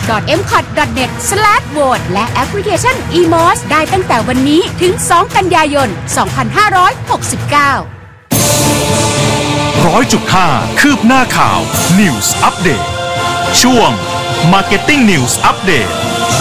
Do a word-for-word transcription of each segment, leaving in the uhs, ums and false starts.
ดอท เอ็ม คอท ดอท เน็ต สแลช โหวต และแอปพลิเคชัน อี มอส ได้ตั้งแต่วันนี้ถึงสองกันยายนสองพันห้าร้อยหกสิบเก้าร้อยจุดห้า คืบหน้าข่าว News Update ช่วง Marketing News Update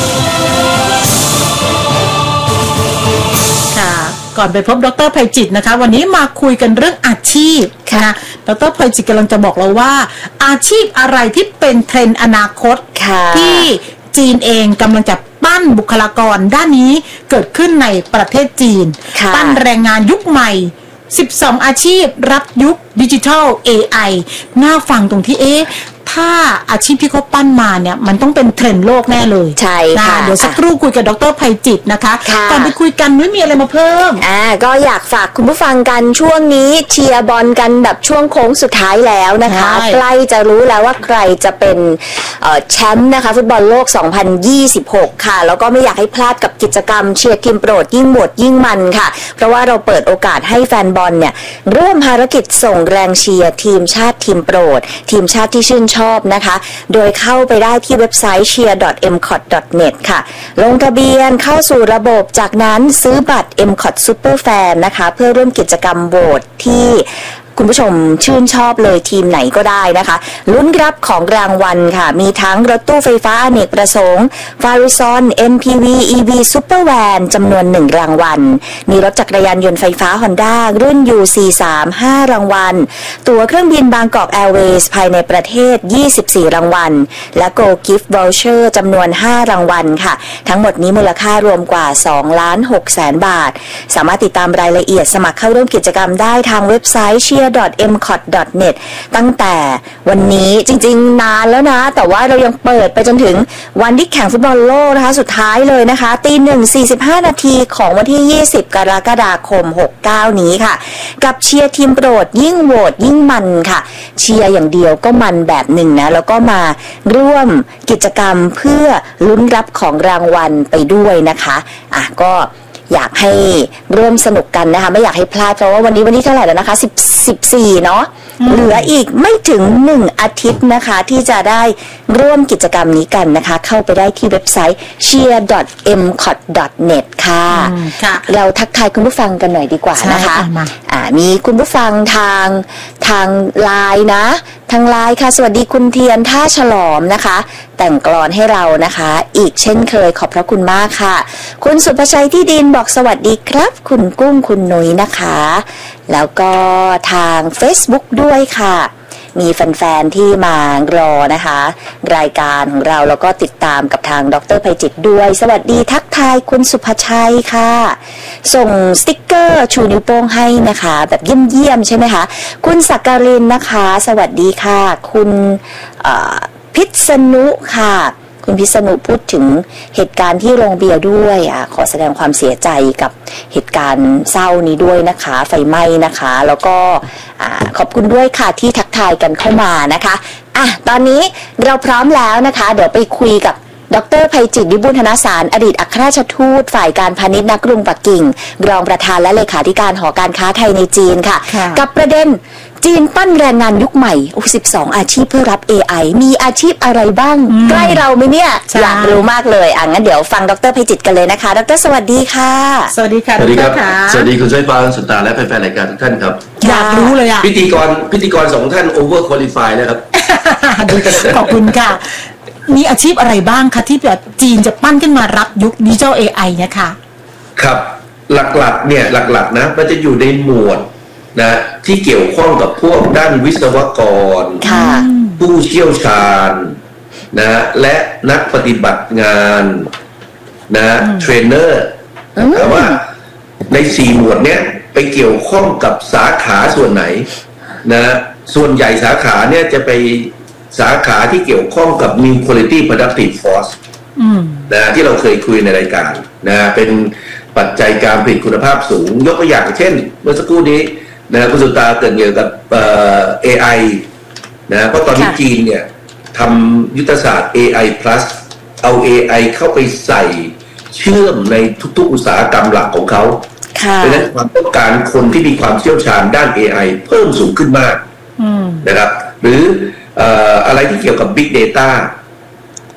ค่ะก่อนไปพบดร.ไพจิตรนะคะวันนี้มาคุยกันเรื่องอาชีพนะดร.ไพจิตรกำลังจะบอกเราว่าอาชีพอะไรที่เป็นเทรนด์อนาคตที่จีนเองกำลังจะปั้นบุคลากรด้านนี้เกิดขึ้นในประเทศจีนปั้นแรงงานยุคใหม่สิบสองอาชีพรับยุคดิจิทัล เอ ไอ น่าฟังตรงที่เอ๊ะถ้าอาชีพที่เขาปั้นมาเนี่ยมันต้องเป็นเทรนด์โลกแน่เลยใช่ค่ะเดี๋ยวสักครู่คุยกับดร.ไพจิตรนะคะก่อนไปคุยกันนุ้ยมีอะไรมาเพิ่มอ่าก็อยากฝากคุณผู้ฟังกันช่วงนี้เชียร์บอลกันแบบช่วงโค้งสุดท้ายแล้วนะคะใกล้จะรู้แล้วว่าใครจะเป็นแชมป์นะคะฟุตบอลโลกสองพันยี่สิบหกค่ะแล้วก็ไม่อยากให้พลาดกับกิจกรรมเชียร์ทีมโปรดยิ่งโหวตยิ่งมันค่ะเพราะว่าเราเปิดโอกาสให้แฟนบอลเนี่ยร่วมภารกิจส่งแรงเชียร์ทีมชาติทีมโปรดทีมชาติที่ชื่นชอบนะคะโดยเข้าไปได้ที่เว็บไซต์ เชียร์ ดอท เอ็ม คอท ดอท เน็ต ค่ะลงทะเบียนเข้าสู่ระบบจากนั้นซื้อบัตร เอ็ม คอท Super Fan นะคะเพื่อร่วมกิจกรรมโหวตที่คุณผู้ชมชื่นชอบเลยทีมไหนก็ได้นะคะลุ้นรับของรางวัลค่ะมีทั้งรถตู้ไฟฟ้าอเนกประสงค์ Farizon เอ็ม พี วี อี วี Super Van จำนวนหนึ่งรางวัลมีรถจักรยานยนต์ไฟฟ้า Honda รุ่น ยู ซี สาม ห้ารางวัลตั๋วเครื่องบินบางกอกแอร์เวย์ภายในประเทศยี่สิบสี่รางวัลและ Go Gift Voucher จำนวนห้ารางวัลค่ะทั้งหมดนี้มูลค่ารวมกว่าสองล้านหกแสนบาทสามารถติดตามรายละเอียดสมัครเข้าร่วมกิจกรรมได้ทางเว็บไซต์ เชียร์ ดอท เอ็ม คอท ดอท เน็ต ตั้งแต่วันนี้จริงๆนานแล้วนะแต่ว่าเรายังเปิดไปจนถึงวันที่แข่งฟุตบอลโลกนะคะสุดท้ายเลยนะคะตีหนึ่งสี่สิบห้านาทีของวันที่ยี่สิบกรกฎาคมหกเก้านี้ค่ะกับเชียร์ทีมโปรดยิ่งโหวตยิ่งมันค่ะเชียร์อย่างเดียวก็มันแบบหนึ่งนะแล้วก็มาร่วมกิจกรรมเพื่อลุ้นรับของรางวัลไปด้วยนะคะอ่ะก็อยากให้ร่วมสนุกกันนะคะไม่อยากให้พลาดเพราะว่าวันนี้วันที่เท่าไหร่แล้วนะคะสิบ สิบสี่เนาะเหลืออีกไม่ถึงหนึ่งอาทิตย์นะคะที่จะได้ร่วมกิจกรรมนี้กันนะคะเข้าไปได้ที่เว็บไซต์ เชียร์ ดอท เอ็ม คอท ดอท เน็ต ค่ะเราทักทายคุณผู้ฟังกันหน่อยดีกว่านะคะอ่ามีคุณผู้ฟังทางทางไลน์นะทางไลน์ค่ะสวัสดีคุณเทียนท่าฉลอมนะคะแต่งกลอนให้เรานะคะอีกเช่นเคยขอบพระคุณมากค่ะคุณสุภชัยที่ดินบอกสวัสดีครับคุณกุ้งคุณนุ้ยนะคะแล้วก็ทาง Facebook ด้วยค่ะมีแฟนๆที่มารอนะคะรายการของเราแล้วก็ติดตามกับทางดร.ไพจิตรด้วยสวัสดีทักทายคุณสุภชัยค่ะส่งสติ๊กเกอร์ชูนิ้วโป้งให้นะคะแบบเยี่ยมๆใช่ไหมคะคุณสักการินนะคะสวัสดีค่ะคุณพิษณุค่ะคุณพิษณุพูดถึงเหตุการณ์ที่โรงเบียร์ด้วยอ่ะขอแสดงความเสียใจกับเหตุการณ์เศร้านี้ด้วยนะคะไฟไหม้นะคะแล้วก็ขอบคุณด้วยค่ะที่ทักทายกันเข้ามานะคะอ่ะตอนนี้เราพร้อมแล้วนะคะเดี๋ยวไปคุยกับดร.ไพจิตร วิบูลย์ธนสารอดีตอัครราชทูตฝ่ายการพาณิชย์ณกรุงปักกิ่งรองประธานและเลขาธิการหอการค้าไทยในจีนค่ะกับประเด็นจีนปั้นแรงงานยุคใหม่สิบสองอาชีพเพื่อรับ เอ ไอ มีอาชีพอะไรบ้างใกล้เราไหมเนี่ยอยากรู้มากเลยอ่ะงั้นเดี๋ยวฟังดร.ไพจิตรกันเลยนะคะดร.สวัสดีค่ะสวัสดีค่ะสวัสดีครับสวัสดีคุณช่วยปานสุตตาและแฟนๆรายการทุกท่านครับอยากรู้เลยอ่ะพิธีกรพิธีกรสองท่าน over qualify นะครับขอบคุณค่ะมีอาชีพอะไรบ้างคะที่แบบจีนจะปั้นขึ้นมารับยุคดิจิทัล เอ ไอ เนี่ยค่ะครับหลักๆเนี่ยหลักๆนะมันจะอยู่ในหมวดนะที่เกี่ยวข้องกับพวกด้านวิศวกรผู้เชี่ยวชาญนะและนักปฏิบัติงานนะเทรนเนอร์แต่ว่าในสี่หมวดเนี้ยไปเกี่ยวข้องกับสาขาส่วนไหนนะส่วนใหญ่สาขาเนี่ยจะไปสาขาที่เกี่ยวข้องกับ New Quality Productive Force นะที่เราเคยคุยในรายการนะเป็นปัจจัยการผลิตคุณภาพสูงยกตัวอย่างเช่นเมื่อสักครู่นี้นะคุณสุตาเกิดเกี่ยวกับเอ่อ เอ ไอ นะเพราะตอนนี้จีนเนี่ยทำยุทธศาสตร์ เอ ไอ plus เอา เอ ไอ เข้าไปใส่เชื่อมในทุกๆอุตสาหกรรมหลักของเขาเพราะฉะนั้นความต้องการคนที่มีความเชี่ยวชาญด้าน เอ ไอ เพิ่มสูงขึ้นมากนะครับหรืออะไรที่เกี่ยวกับ Big Data